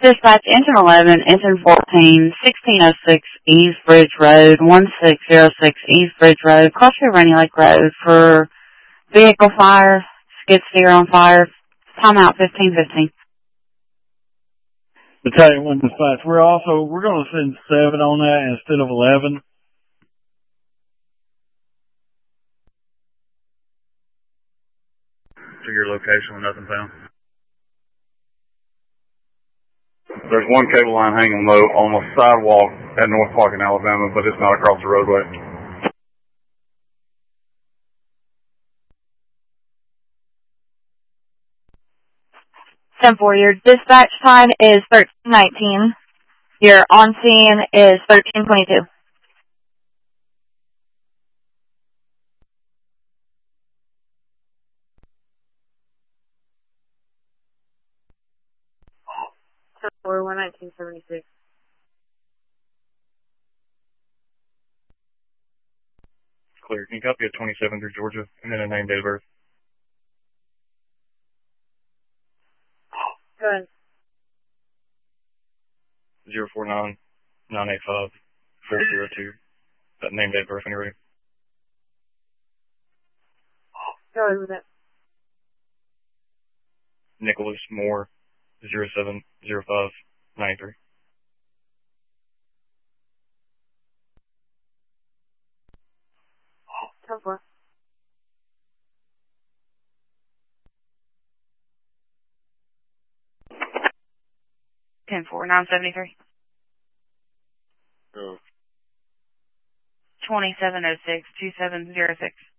Dispatch engine 11, engine 14, 1606 East Bridge Road, 1606 East Bridge Road, cross your Rainy Lake Road for vehicle fire, skid steer on fire, timeout 1515. Battalion 1 dispatch. We're going to send 7 on that instead of 11. To your location with nothing found. There's one cable line hanging low on the sidewalk at North Park in Alabama, but it's not across the roadway. Your dispatch time is 13:19. Your on scene is 13:22. Or 1976. Clear. Can you copy a 27 through Georgia and then a name, date of birth? Good. 049-985-402. That name, date of birth when you're ready. Go ahead with it. Nicholas Moore, 070593. Go for it. Ten four 973. Go. 2706 2706.